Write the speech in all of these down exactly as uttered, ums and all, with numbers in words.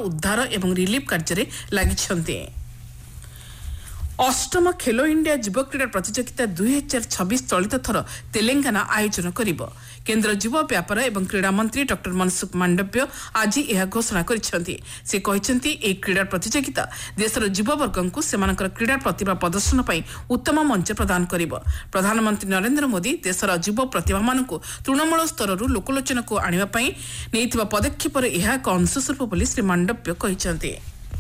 उद्धार एवं रिलीफ कार्य लगी। अष्टम खेलो इंडिया युव क्रीड़ा प्रतियोगिता दुई हजार छब्बीस चलित थर तेलंगाना आयोजन करिब। केन्द्र युव व्यापार एवं क्रीड़ा मंत्री डॉक्टर मनसुख मांडव्य आज यह घोषणा करिसेंती। से कहिसेंती ए क्रीड़ा प्रतियोगिता देशर युववर्ग को सेमानकर क्रीड़ा प्रतिभा प्रदर्शन पई उत्तम मंच प्रदान करिब। प्रधानमंत्री नरेंद्र मोदी देशर युव प्रतिभा मानकु तृणमूल स्तररू लोकलोचन को आनिबा पई नेइथिबा पदक्षेपर एहा एक अंशस्वरूप बोली श्री मांडव्य कहिसेंती।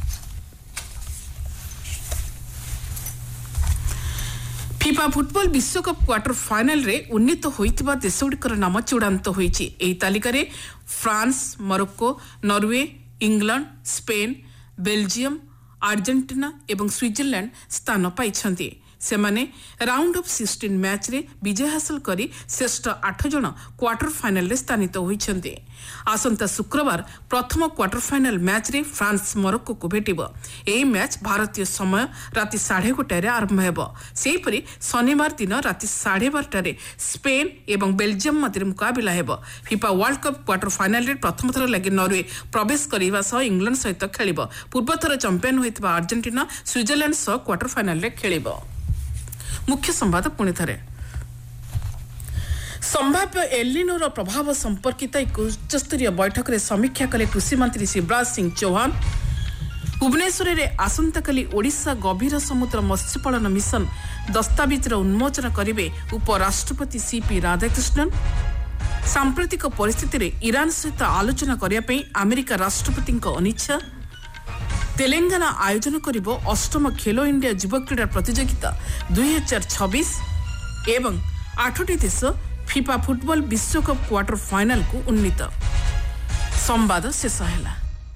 फिफा फुटबॉल विश्वकप क्वार्टर फाइनल रे उन्नीत होइतिबा देशगुड़िकर नाम चूड़ांत होइछि। एही तालिकारे France, Morocco, Norway, England, Spain, Belgium, Argentina एवं स्विट्जरलैंड स्थान पाइछन्ति। सेमाने राउंड ऑफ सिक्सटीन मैच रे विजय हासिल करी श्रेष्ठ आठ जन क्वार्टर फाइनल रे स्थानित होइछन्ति। आसंता शुक्रवार प्रथम क्वार्टर फाइनल मैच रे फ्रांस मोरक्को को भेटिब। एही मैच भारतीय समय राति साढ़े गोटाए आरंभ हेब। सेहीपरि शनिवार दिन राति साढ़े बारटारे स्पेन एवं बेल्जियम मध्य मुकाबिला हेब। FIFA world cup quarter final रे प्रथम थर लागि नॉर्वे प्रवेश करिबा सह इंग्लैंड सहित खेलिब। पूर्वथर चैंपियन होइतिबा आर्जेंटीना स्विट्जरलैंड सह क्वार्टर फाइनल रे खेलिब। मुख्य संवाद पुणी थे। संभाव्य एलिनोर प्रभाव संपर्कित एक उच्चस्तरीय बैठक में समीक्षा कले कृषि मंत्री शिवराज सिंह चौहान। भुवनेश्वर में आसंताकाली ओडिशा गभीर समुद्र मत्स्यपालन मिशन दस्तावेजर उन्मोचन करेंगे उपराष्ट्रपति सीपी राधाकृष्णन। सांप्रतिक परिस्थिति में ईरान सहित आलोचना करने अमेरिका राष्ट्रपति अनिच्छा। तेलंगाना आयोजन करिब अष्टम खेलो इंडिया युव क्रीड़ा प्रतियोगिता दुई हजार छब्बीस एवं आठटी देश फिफा फुटबॉल विश्वकप क्वार्टर फाइनल को उन्नीत। संवाद शेष है।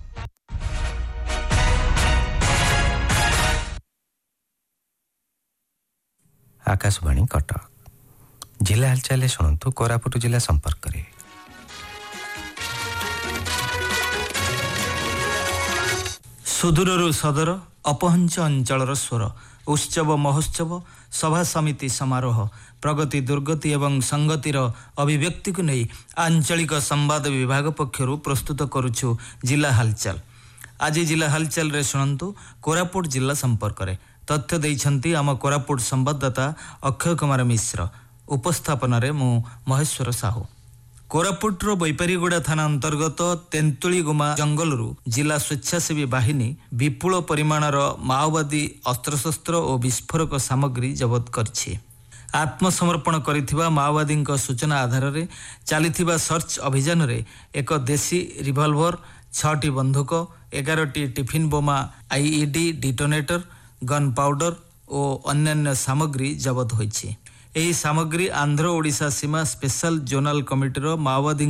आकाशवाणी कटक जिला हालचाल शुणु। कोरापुट जिला संपर्क में सुदूरରୁ सदर अपहंच अंचलर स्वर उत्सव महोत्सव सभा समिति समारोह प्रगति दुर्गति एवं संगतिर अभिव्यक्ति को नहीं आंचलिक संवाद विभाग पक्षरु प्रस्तुत करुछु जिला हालचाल। आज जिला हालचाल रे शुणु कोरापुट जिला संपर्क में तथ्य देइछंती आम कोरापुट संवाददाता अक्षय कुमार मिश्र। उपस्थापन रे मु महेश्वर साहू। कोरापुटर बैपारीगुड़ा थाना अंतर्गत तेंतुलीगुमा जंगलरू जिला स्वेच्छासेवी बाहिनी विपुल परिमाणर माओवादी अस्त्रशस्त्र और विस्फोरक सामग्री जबत करछि। आत्मसमर्पण करिथिबा माओवादी सूचना आधार में चलिथिबा सर्च अभियान रे एक देशी रिवॉल्वर, छटी बंधुक, एगारटी टिफिन बोमा, आईईडी डिटोनेटर, गन पाउडर और अन्यान्य सामग्री जबत होइछि। एही सामग्री आंध्र ओडिशा सीमा स्पेशल जोनाल कमिटीर माओवादी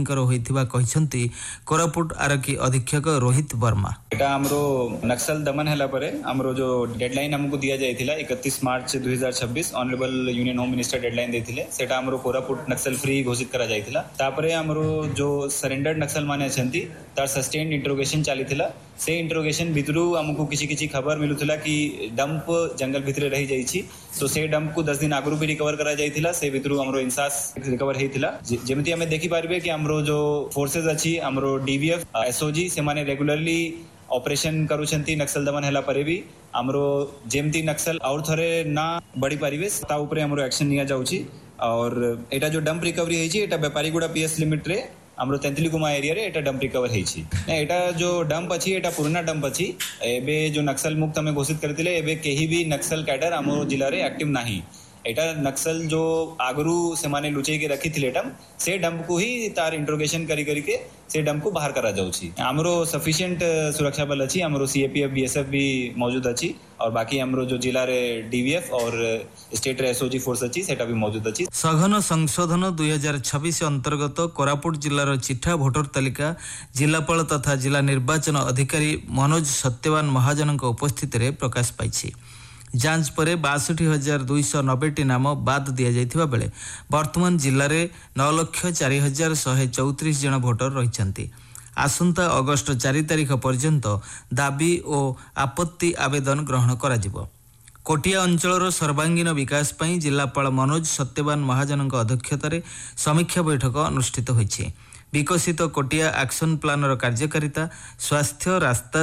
कोरापुट आरक्षी अधीक्षक रोहित वर्मा। एटा हमरो नक्सल दमन हैला परे हमरो जो डेडलाइन हमको दिया जायथिला इकतीस मार्च दो हज़ार छब्बीस honourable union home minister deadline देथिले सेटा हमरो कोरापुट नक्सल फ्री घोषित करा जायथिला। तापरे हमरो जो सरेंडर्ड नक्सल माने छंती तार सस्टेन्ड इंटरोगेशन चलीथिला। से इंटरोगेशन भितरु हमको किसी किसी खबर मिलुथिला कि डंप जंगल भितरे रही जाइछि। तो से डंप को दस दिन आगु भी रिकवर करा जाइथिला। से भितरु हमरो इंसास रिकवर हेथिला। जेमति हमें देखि पारबे कि हमरो जो फोर्सेस अछि हमरो डीवीएफ एसओजी से माने रेगुलरली ऑपरेशन करूछंती नक्सल दमन हैला परे भी हमरो जेमती नक्सल और थरे ना बढ़ी पारिबे ता ऊपर हमरो एक्शन निया जाउछि। और एटा जो डंप रिकवरी हेछि एटा व्यापारीगुड़ा पीएस लिमिट रे हमरो तेंतुलीगुमा एरिया रे एटा डंप रिकवर हेछि। एटा जो डंप अछि एटा पुराना डंप अछि। एबे जो नक्सल मुक्त हमें घोषित करथिले एबे केही भी नक्सल कैडर हमरो जिल्ला रे एक्टिव नाही। एटा नक्सल जो आगरू से माने लुचई के रखी थिले डंप से डंप को ही तार इंट्रोगेशन करी करी के से डंप को बाहर करा जाउछि। हमरो सफिशिएंट सुरक्षा बल अछि। हमरो सीएपीएफ बीएसएफ भी मौजूद अछि और बाकी हमरो जो जिला रे डीवीएफ और स्टेट रे एसओजी फोर्स अछि सेटा भी मौजूद अछि। सघन संशोधन दुई हजार छब्बीस अंतर्गत कोरापुट जिलार चिठा भोटर तालिका जिलापाल तथा जिला निर्वाचन अधिकारी मनोज सत्यवान महाजन उपस्थित रे प्रकाश पाइछि। जांच पर बासठी हजार दुईश नब्बे नाम बाद दि जाइथिबा बेले वर्तमान जिले में नौ लक्ष चार हजार शहे चौतीस जन भोटर रही। आसंता अगस्ट चार तारिख पर्यंत दाबी और आपत्ति आवेदन ग्रहण करा जिवो। कोटिया अंचलर सर्वांगीन विकास पई जिलापाल मनोज सत्यवान महाजन अध्यक्षतार समीक्षा बैठक अनुष्ठित होइछि। विकसित कोटिया एक्शन प्लानर कार्यकारिता, स्वास्थ्य, रास्ता